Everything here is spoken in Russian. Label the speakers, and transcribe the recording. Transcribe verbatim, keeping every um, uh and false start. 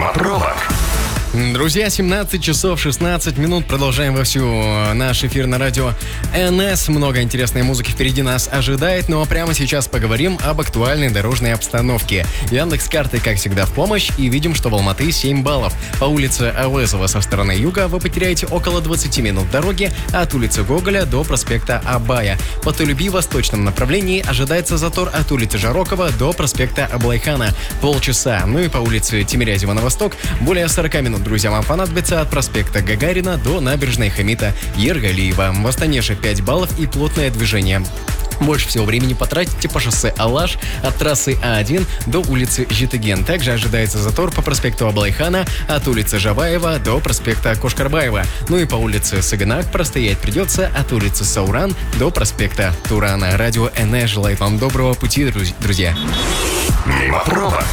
Speaker 1: Мимо пробок.
Speaker 2: Друзья, семнадцать часов шестнадцать минут. Продолжаем вовсю наш эфир на радио эн эс. Много интересной музыки впереди нас ожидает. Ну а прямо сейчас поговорим об актуальной дорожной обстановке. Яндекс.Карты, как всегда, в помощь. И видим, что в Алматы семь баллов. По улице Ауэзова со стороны юга вы потеряете около двадцать минут дороги от улицы Гоголя до проспекта Абая. По Толюби в восточном направлении ожидается затор от улицы Жарокова до проспекта Аблайхана. Полчаса. Ну и по улице Тимирязева на восток более сорок минут. Друзья, вам понадобится от проспекта Гагарина до набережной Хамита Ергалиева. В Астане же пять баллов и плотное движение. Больше всего времени потратите по шоссе Алаш от трассы А один до улицы Житыген. Также ожидается затор по проспекту Аблайхана от улицы Жабаева до проспекта Кошкарбаева. Ну и по улице Саганак простоять придется от улицы Сауран до проспекта Турана. Радио эн эс желает вам доброго пути, друзья.
Speaker 1: Мимо пробок.